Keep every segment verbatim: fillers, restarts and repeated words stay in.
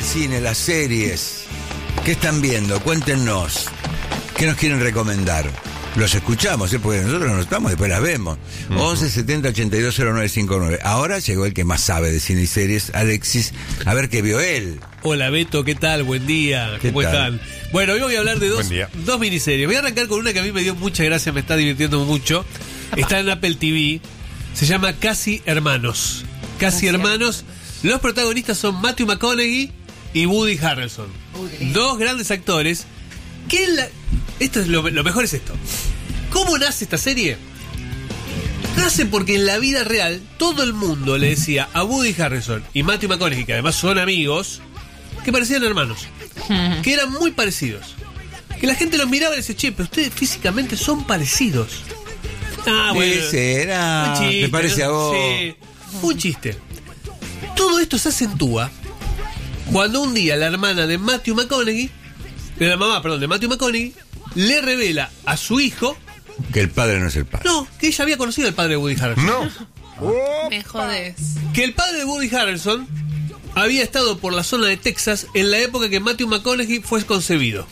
cine, las series. ¿Qué están viendo? Cuéntenos. ¿Qué nos quieren recomendar? Los escuchamos, ¿eh? Porque nosotros no estamos, después las vemos. Uh-huh. once setenta ochenta y dos cero nueve cincuenta y nueve. Ahora llegó el que más sabe de cine y series, Alexis. A ver qué vio él. Hola Beto, ¿qué tal? Buen día. ¿Cómo tal? Están? Bueno, hoy voy a hablar de dos, dos miniseries. Voy a arrancar con una que a mí me dio mucha gracia, me está divirtiendo mucho. Está en Apple T V. Se llama Casi Hermanos. Casi, Casi Hermanos. Hermanos. Los protagonistas son Matthew McConaughey y Woody Harrelson. Woody. Dos grandes actores. Que la... Esto es lo, lo mejor es esto. ¿Cómo nace esta serie? Nace porque en la vida real todo el mundo le decía a Woody Harrelson y Matthew McConaughey, que además son amigos, que parecían hermanos, que eran muy parecidos, que la gente los miraba y decía, che, pero ustedes físicamente son parecidos. Ah, bueno, será, un chiste, ¿te parece ¿no? a vos? Sí, un chiste. Todo esto se acentúa cuando un día la hermana de Matthew McConaughey, de la mamá, perdón, de Matthew McConaughey, le revela a su hijo que el padre no es el padre. No, que ella había conocido al padre de Woody Harrelson. No. Me jodés. Que el padre de Woody Harrelson había estado por la zona de Texas en la época que Matthew McConaughey fue concebido.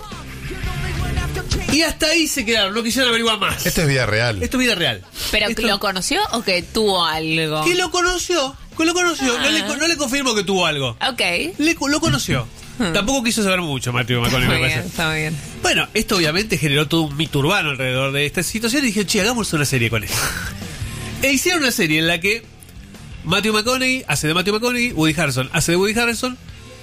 Y hasta ahí se quedaron, no quisieron averiguar más. Esto es vida real. Esto es vida real. ¿Pero Esto... que lo conoció o que tuvo algo? Que lo conoció, que lo conoció. Ah. No, le, no le confirmo que tuvo algo. Ok. Le, lo conoció. Tampoco quiso saber mucho Matthew McConaughey. Está bien, está bien. Bueno, esto obviamente generó todo un mito urbano alrededor de esta situación y dije, che, hagamos una serie con él. E hicieron una serie en la que Matthew McConaughey hace de Matthew McConaughey, Woody Harrelson hace de Woody Harrelson.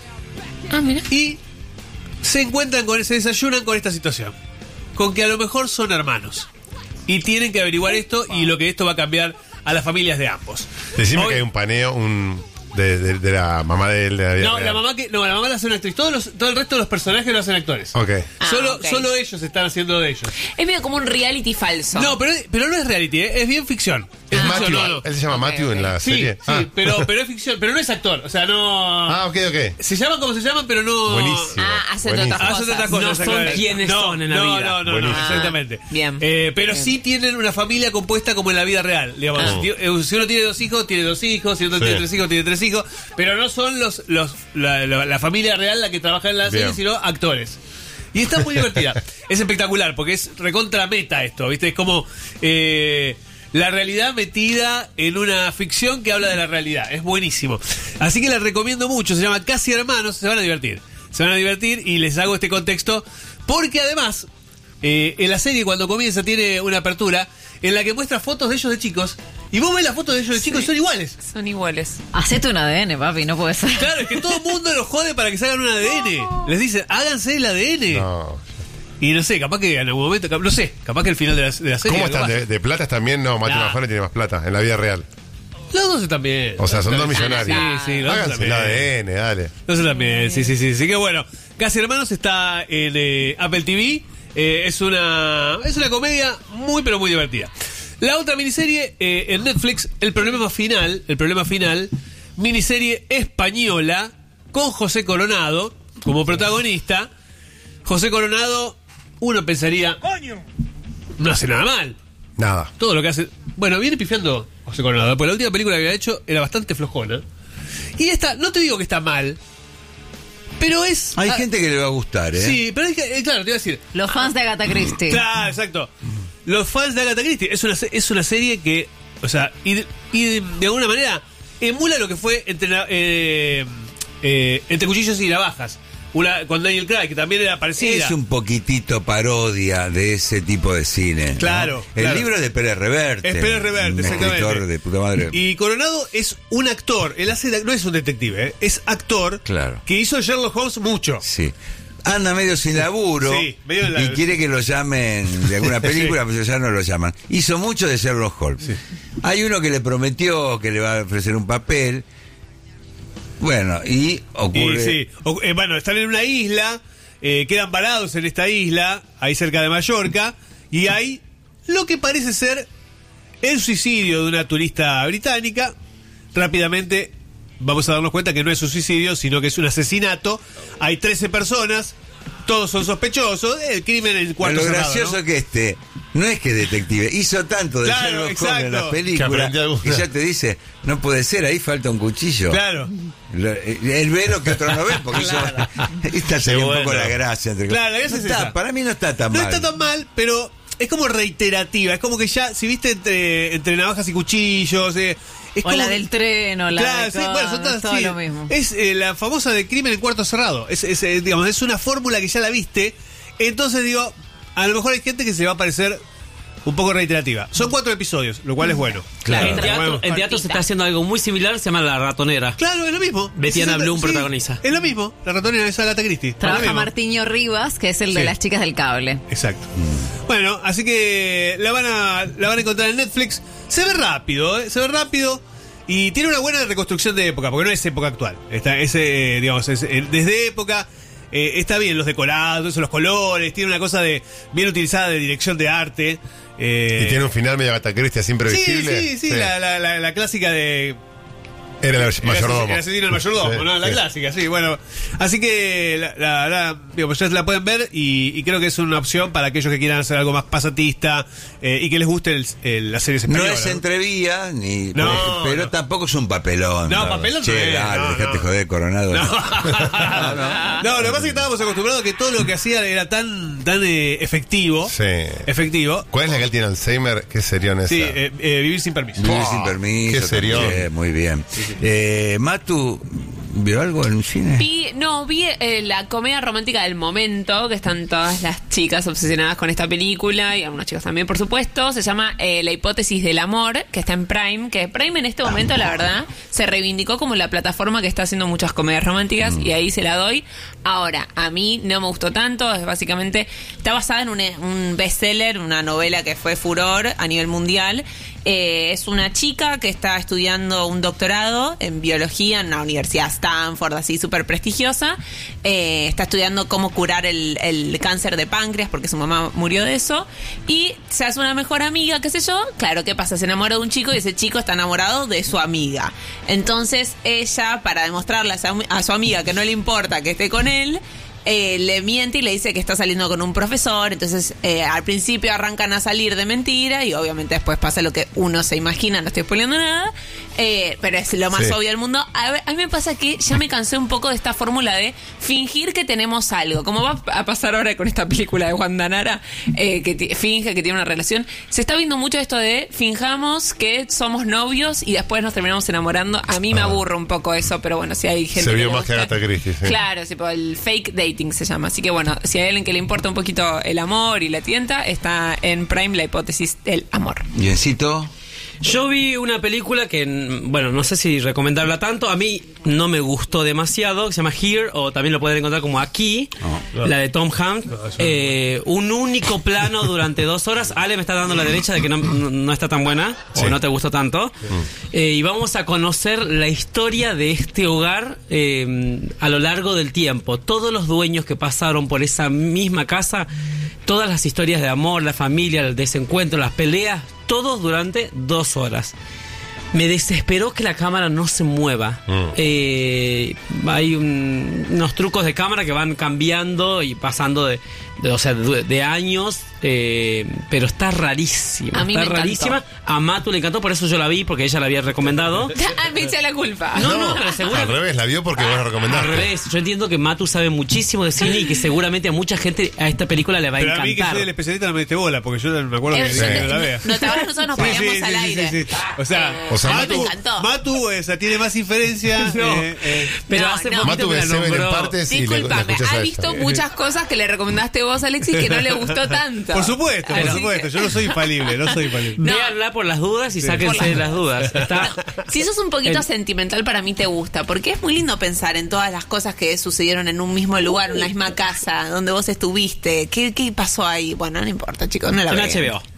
Ah, mira. Y se encuentran con, se desayunan con esta situación. Con que a lo mejor son hermanos. Y tienen que averiguar esto y lo que esto va a cambiar a las familias de ambos. Decime Hoy, que hay un paneo, un... De, de, de la mamá de él de la vida No, real. la mamá que no, la mamá la hace una actriz. Todos los, todo el resto de los personajes lo hacen actores. Ok. Ah, solo, okay. solo ellos están haciendo de ellos. Es medio como un reality falso. No, pero, pero no es reality, ¿eh? Es bien ficción. Es Es ficción, Matthew, no, no. él se llama Okay, Matthew okay. en la Sí, serie. sí, Ah. pero, pero es ficción, pero no es actor. O sea, no. Ah, ok, ok. Se llaman como se llaman, pero no. Buenísimo. Ah, hacen buenísimo. otras Hacen otras cosas. No son exactamente. quienes no, son en la no, vida. No, no, no, Buenísimo. exactamente. Bien. Eh, pero Bien. sí tienen una familia compuesta como en la vida real. Digamos, Ah. si, eh, si uno tiene dos hijos, tiene dos hijos. Si uno Sí. tiene tres hijos, tiene tres hijos. Pero no son los, los la, la, la familia real la que trabaja en la serie, Bien. sino actores. Y está muy divertida. Es espectacular porque es recontra meta esto, ¿viste? Es como eh, la realidad metida en una ficción que habla de la realidad. Es buenísimo. Así que la recomiendo mucho. Se llama Casi Hermanos. Se van a divertir. Se van a divertir y les hago este contexto porque además eh, en la serie cuando comienza tiene una apertura en la que muestra fotos de ellos de chicos y vos ves las fotos de ellos de chicos y son iguales. Son iguales. Hacete un A D N, papi, no puede ser. Claro, es que todo el mundo los jode para que se hagan un A D N. Les dicen, háganse el A D N. No. Y no sé, capaz que en algún momento, cap- no sé, capaz que el final de la, de la serie. ¿Cómo algo están? pasa. ¿De, de plata también? No, Matthew Nah. McConaughey tiene más plata en la vida real. Los dos están bien. O sea, son dos Los millonarios. Sí, sí, los dos Háganse también. el A D N, dale. Los dos también, sí, sí, sí. Así que bueno, Casi Hermanos está en eh, Apple T V. Eh, es una es una comedia muy, pero muy divertida. La otra miniserie eh, en Netflix, El Problema Final, El Problema Final, miniserie española con José Coronado como protagonista. José Coronado, uno pensaría, ¡coño! No hace nada mal. Nada. Todo lo que hace. Bueno, viene pifiando José Coronado, porque la última película que había hecho era bastante flojona. Y esta, no te digo que está mal, pero es. Hay ah, gente que le va a gustar, ¿eh? Sí, pero es que, eh, claro, te iba a decir. Los fans de Agatha Christie. Claro, exacto. Los fans de Agatha Christie es una, se- es una serie que, o sea, y, de- y de, de alguna manera emula lo que fue entre, la- eh, eh, entre Cuchillos y Navajas. Una, con Daniel Craig, que también era parecida. Es un poquitito parodia de ese tipo de cine, ¿no? Claro, El claro. libro es de Pérez Reverte. Es Pérez Reverte, un exactamente. escritor de puta madre. Y Coronado es un actor, él hace de- no es un detective, ¿eh? Es actor Claro. que hizo Sherlock Holmes mucho. Sí. Anda medio sin laburo Sí, medio sin laburo. y quiere que lo llamen de alguna película, pero ya no lo llaman. Hizo mucho de Sherlock Holmes. Hay uno que le prometió que le va a ofrecer un papel. Bueno, y ocurre... Y sí, o- eh, bueno, están en una isla, eh, quedan varados en esta isla, ahí cerca de Mallorca, y hay lo que parece ser el suicidio de una turista británica. Rápidamente vamos a darnos cuenta que no es un suicidio, sino que es un asesinato. Hay trece personas todos son sospechosos, el crimen en el cuarto Lo cerrado, gracioso ¿no? que este no es que detective, hizo tanto de Claro, Sherlock Holmes en las exacto. películas Que aprendió que ya te dice, no puede ser, ahí falta un cuchillo. Claro. Lo- Él ve lo que otros no ven, porque Claro. eso, esta sería un bueno. poco la gracia. Entre... Claro, la gracia No es está, esa. para mí no está tan No mal. está tan mal, pero es como reiterativa. Es como que ya, si viste entre, entre navajas y cuchillos, eh, es O como la del tren, o la Claro, de sí, todo, bueno, son todas todo sí. lo mismo. Es eh, la famosa de crimen en cuarto cerrado. Es, es, eh, digamos, es una fórmula que ya la viste. Entonces digo, a lo mejor hay gente que se va a parecer un poco reiterativa. Son cuatro episodios, lo cual es bueno. Claro. En teatro, Bueno. en teatro se está haciendo algo muy similar, se llama La Ratonera. Claro, es lo mismo. Betiana Es Bloom sí, protagoniza. Es lo mismo. La ratonera es Agatha Christie. Es lo Trabaja mismo. Martiño Rivas, que es el de Sí. las chicas del cable. Exacto. Bueno, así que la van a la van a encontrar en Netflix. Se ve rápido, ¿eh? Se ve rápido y tiene una buena reconstrucción de época, porque no es época actual. Está ese, digamos, es, eh, desde época eh, está bien los decorados, eso, los colores, tiene una cosa de bien utilizada de dirección de arte. eh, Y tiene un final medio Agatha Christie, así sí, imprevisible. sí, sí, La, la, la, la clásica de Era el mayordomo. El asesino del mayordomo, Sí, ¿no? La sí. clásica, sí, bueno. Así que la, la, la- digo, pues ya la pueden ver y, y creo que es una opción para aquellos que quieran hacer algo más pasatista eh, y que les guste el, el- las series No españolas. es entrevía, ni, No, pero no. tampoco es un papelón. No, papelón Che, no es, dale, no, dejate no. joder, Coronado. No. No, lo que pasa es que estábamos acostumbrados a que todo lo que hacía era tan, tan eh, efectivo. Sí. Efectivo. ¿Cuál es la que él tiene Alzheimer? ¿Qué serión esa? Sí, eh, eh, vivir sin permiso. Vivir Oh, sin permiso. qué serión. también, muy bien. Eh, Matu, ¿vio algo en el cine? Vi, no, vi eh, la comedia romántica del momento, que están todas las chicas obsesionadas con esta película y algunos chicos también, por supuesto. Se llama eh, La hipótesis del amor, que está en Prime, que Prime en este momento, la verdad, se reivindicó como la plataforma que está haciendo muchas comedias románticas y ahí se la doy. Ahora, a mí no me gustó tanto, es básicamente, está basada en un, un bestseller, una novela que fue furor a nivel mundial. Eh, es una chica que está estudiando un doctorado en biología en una universidad Stanford, así súper prestigiosa. Eh, está estudiando cómo curar el, el cáncer de páncreas porque su mamá murió de eso. Y se hace una mejor amiga, qué sé yo. Claro, ¿qué pasa? Se enamora de un chico y ese chico está enamorado de su amiga. Entonces ella, para demostrarle a su, a su amiga que no le importa que esté con él, Eh, le miente y le dice que está saliendo con un profesor. Entonces eh, al principio arrancan a salir de mentira y obviamente después pasa lo que uno se imagina. No estoy spoileando nada, eh, pero es lo más Sí. obvio del mundo. A, ver, a mí me pasa que ya me cansé un poco de esta fórmula de fingir que tenemos algo, como va a pasar ahora con esta película de Juan Danara, eh, que t- finge que tiene una relación. Se está viendo mucho esto de finjamos que somos novios y después nos terminamos enamorando. A mí me Ah. aburre un poco eso, pero bueno, si hay gente Se que vio le más que gusta- Agatha Christie, sí. Claro, sí, por el fake dating se llama. Así que bueno, si hay alguien que le importa un poquito el amor y la tienta, está en Prime La hipótesis del amor. Biencito. Yo vi una película que, mm, bueno, no sé si recomendarla tanto. A mí no me gustó demasiado, que se llama Here, o también lo pueden encontrar como Aquí, Oh. la de Tom Hanks. Eh, un único plano durante dos horas. Ale me está dando la derecha de que no, no- no está tan buena, Sí. o no te gustó tanto. Eh, y vamos a conocer la historia de este hogar eh, a lo largo del tiempo. Todos los dueños que pasaron por esa misma casa, todas las historias de amor, la familia, el desencuentro, las peleas, todos durante dos horas. Me desesperó que la cámara no se mueva. Mm. Eh, hay un- unos trucos de cámara que van cambiando y pasando de, de, o sea, de, de años, eh, pero está rarísima. A mí está me encantó. rarísima. A Matu le encantó, por eso yo la vi, porque ella la había recomendado. Ah, me eché la culpa. No, no, pero seguro- Al revés, la vio porque vos la Al recomendaste. revés, yo entiendo que Matu sabe muchísimo de cine y que seguramente a mucha gente a esta película le va a Pero a mí que encantar. soy el especialista no me diste bola, porque yo me acuerdo Eh, que yo que te- no la vea. no, te ahora nosotros nos Sí, peleamos sí, al sí, aire. sí, sí. O sea, Eh, O sea, a mí me Matu, encantó. Matu eh, o sea, tiene más inferencia. No. eh, eh. Pero No, hace no. poquito Matu me ve la Seven en nombró. partes y le, la Disculpame, escuchas a ha ella. visto muchas cosas que le recomendaste vos, Alexis, que no le gustó tanto. Por supuesto, por Así supuesto. que- Yo no soy infalible, no soy infalible. No. Véanla por las dudas y Sí. sáquense Por de las las dudas. Está, Si sos un poquito El- sentimental, para mí te gusta, porque es muy lindo pensar en todas las cosas que sucedieron en un mismo lugar, en la misma casa, donde vos estuviste. ¿Qué, qué pasó ahí? Bueno, no importa, chicos, no la en vean. H B O.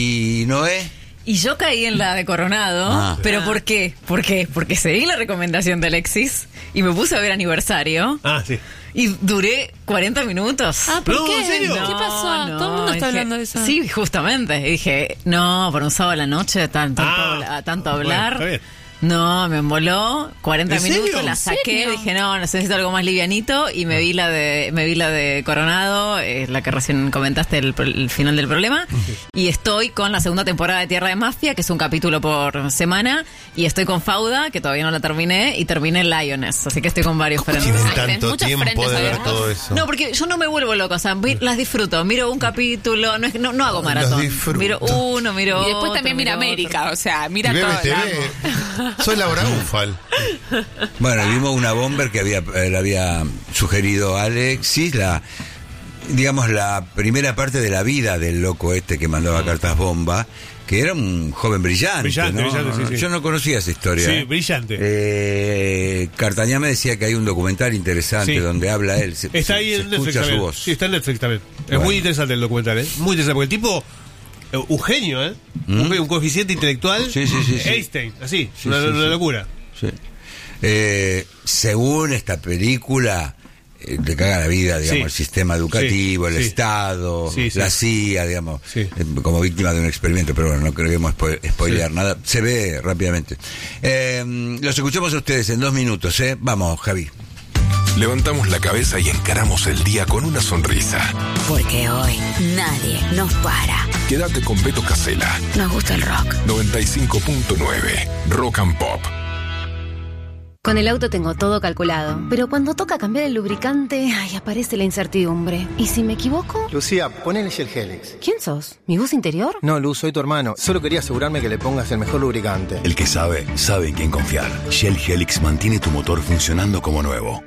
Y Noé. Y yo caí en la de Coronado, Ah. pero Ah. ¿por qué? ¿Por qué? Porque seguí la recomendación de Alexis y me puse a ver Aniversario Ah, sí. y duré cuarenta minutos. Ah, ¿por No, qué? ¿en serio? ¿Qué pasó? No, Todo el mundo está dije- hablando de eso. Sí, justamente. Y dije, no, por un sábado a la noche, tan- tanto, Ah. habla- tanto Bueno, hablar. está bien. No, me emboló cuarenta ¿En minutos, serio? la ¿En saqué, serio? dije no, necesito algo más livianito y me vi la de me vi la de Coronado, eh, la que recién comentaste el, el final del problema, y estoy con la segunda temporada de Tierra de Mafia, que es un capítulo por semana, y estoy con Fauda, que todavía no la terminé, y terminé Lioness, así que estoy con varios frentes. Tienen Ay, tenés tanto muchos tiempo frentes de ver abiertos. todo eso. No, porque yo no me vuelvo loca, o sea, vi- las disfruto, miro un capítulo, no, es, no, no hago maratón, disfruto. miro uno, miro Y después otro, también mira miro América, otro. o sea, mira Y todo. Bebe T la- V. Soy Laura Ufal. Bueno, vimos una bomber que había, eh, le había sugerido a Alexis, la, digamos, la primera parte de la vida del loco este que mandaba cartas bomba, que era un joven brillante. Brillante, ¿no? brillante, sí, sí. Yo no conocía esa historia. Sí, ¿eh? brillante. Eh, Cartañá me decía que hay un documental interesante Sí. donde habla él. Se, Está se- ahí se en Netflix escucha su también. voz. Sí, está en Netflix también. Es Bueno. muy interesante el documental, ¿eh? Muy interesante, porque el tipo, eh, un genio, ¿eh? ¿Mm? Un, un coeficiente intelectual. Sí, sí, sí, sí. Einstein, así, Sí, una, sí, una sí. locura. Sí. Eh, según esta película, eh, le caga la vida, digamos, Sí. el sistema educativo, Sí, el sí. Estado, Sí, sí. la C I A, digamos, Sí. eh, como víctima de un experimento, pero bueno, no queremos spo- spoilear Sí. nada, se ve rápidamente. Eh, los escuchamos a ustedes en dos minutos, ¿eh? Vamos, Javi. Levantamos la cabeza y encaramos el día con una sonrisa. Porque hoy nadie nos para. Quédate con Beto Casella, Nos gusta el rock. noventa y cinco punto nueve, Rock and Pop. Con el auto tengo todo calculado, pero cuando toca cambiar el lubricante, ay, aparece la incertidumbre. ¿Y si me equivoco? Lucía, ponele Shell Helix. ¿Quién sos? ¿Mi voz interior? No, Luz, soy tu hermano. Solo quería asegurarme que le pongas el mejor lubricante. El que sabe, sabe en quién confiar. Shell Helix mantiene tu motor funcionando como nuevo.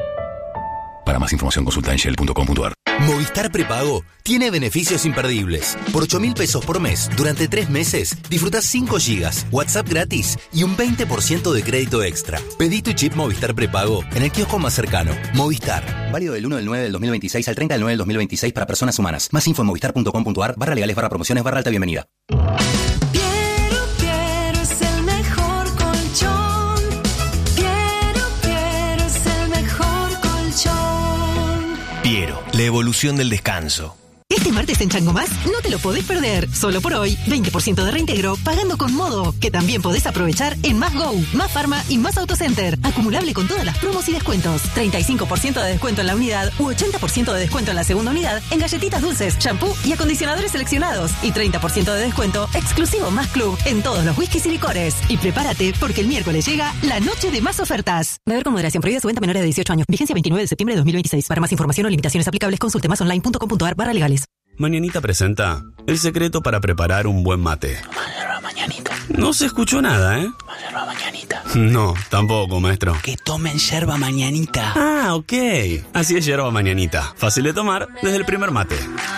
Para más información consulta en shell punto com punto a r. Movistar Prepago tiene beneficios imperdibles. Por ocho mil pesos por mes, durante tres meses, disfrutás cinco gigas, WhatsApp gratis y un veinte por ciento de crédito extra. Pedí tu chip Movistar Prepago en el kiosco más cercano. Movistar. Válido del uno del nueve del dos mil veintiséis al treinta del nueve del dos mil veintiséis para personas humanas. Más info en movistar punto com punto a r, barra legales, barra promociones, barra alta bienvenida. Piero, Piero es el mejor colchón. Piero, Piero es el mejor colchón. Piero, la evolución del descanso. Este martes en Chango Más no te lo podés perder. Solo por hoy, veinte por ciento de reintegro pagando con Modo, que también podés aprovechar en Más Go, Más Pharma y Más Autocenter. Acumulable con todas las promos y descuentos. treinta y cinco por ciento de descuento en la unidad u ochenta por ciento de descuento en la segunda unidad en galletitas dulces, shampoo y acondicionadores seleccionados. Y treinta por ciento de descuento exclusivo Más Club en todos los whiskies y licores. Y prepárate porque el miércoles llega la noche de más ofertas. Beber con moderación, prohibida su venta a menores de dieciocho años. Vigencia veintinueve de septiembre de dos mil veintiséis. Para más información o limitaciones aplicables, consulte más online punto com punto a r, barra legales. Mañanita presenta el secreto para preparar un buen mate. Yerba mañanita. No se escuchó nada, ¿eh? Yerba mañanita. No, tampoco, maestro. Que tomen yerba mañanita. Ah, ok. Así es yerba mañanita. Fácil de tomar desde el primer mate.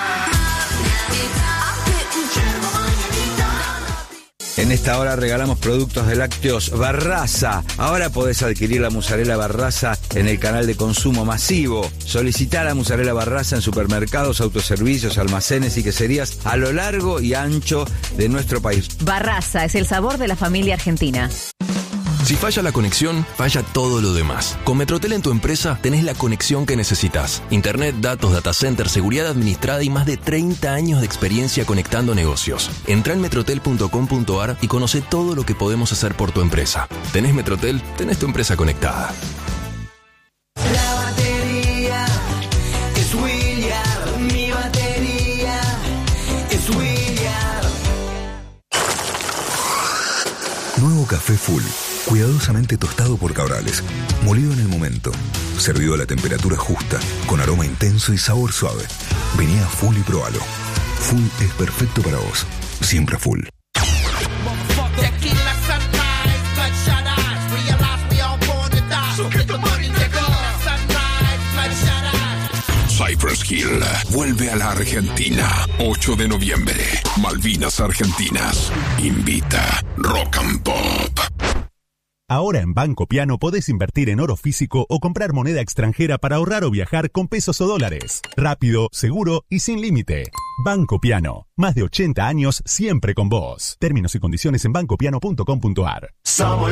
En esta hora regalamos productos de lácteos Barraza. Ahora podés adquirir la mozzarella Barraza en el canal de consumo masivo. Solicitá la mozzarella Barraza en supermercados, autoservicios, almacenes y queserías a lo largo y ancho de nuestro país. Barraza es el sabor de la familia argentina. Si falla la conexión, falla todo lo demás. Con Metrotel en tu empresa tenés la conexión que necesitas. Internet, datos, data center, seguridad administrada y más de treinta años de experiencia conectando negocios. Entrá en metrotel punto com punto a r y conoce todo lo que podemos hacer por tu empresa. ¿Tenés Metrotel? Tenés tu empresa conectada. La batería es William. Mi batería es William. Nuevo café Full. Cuidadosamente tostado por Cabrales, molido en el momento, servido a la temperatura justa, con aroma intenso y sabor suave. Vení a Full y probalo. Full es perfecto para vos. Siempre Full. Cypress Hill vuelve a la Argentina. ocho de noviembre. Malvinas Argentinas. Invita Rock and Pop. Ahora en Banco Piano podés invertir en oro físico o comprar moneda extranjera para ahorrar o viajar con pesos o dólares. Rápido, seguro y sin límite. Banco Piano. Más de ochenta años siempre con vos. Términos y condiciones en banco piano punto com punto a r.